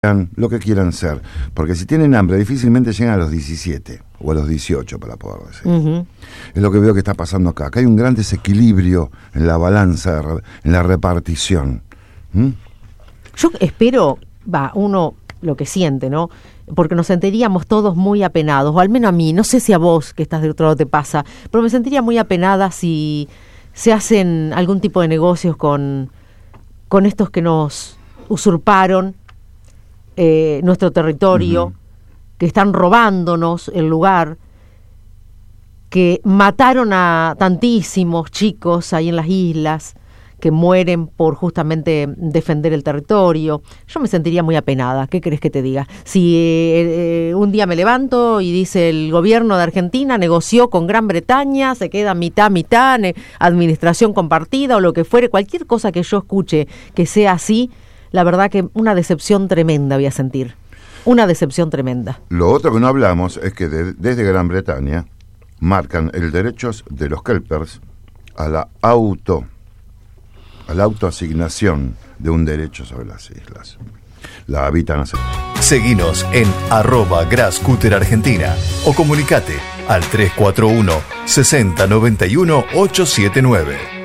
lo que quieran ser, porque si tienen hambre difícilmente llegan a los 17 o a los 18 para poder decir. Uh-huh. Es lo que veo que está pasando acá. Acá hay un gran desequilibrio en la balanza, en la repartición. Yo espero, uno lo que siente, ¿no? Porque nos sentiríamos todos muy apenados, o al menos a mí, no sé si a vos que estás de otro lado te pasa, pero me sentiría muy apenada si se hacen algún tipo de negocios con estos que nos usurparon nuestro territorio, uh-huh, que están robándonos el lugar, que mataron a tantísimos chicos ahí en las islas, que mueren por justamente defender el territorio. Yo me sentiría muy apenada. ¿Qué crees que te diga? Si un día me levanto y dice el gobierno de Argentina negoció con Gran Bretaña, se queda mitad, administración compartida o lo que fuere, cualquier cosa que yo escuche que sea así, la verdad que una decepción tremenda voy a sentir. Una decepción tremenda. Lo otro que no hablamos es que desde Gran Bretaña marcan el derecho de los kelpers a la autoasignación de un derecho sobre las islas. La habitan así. Seguinos en @GrassCutterArgentina o comunicate al 341 60 91 879.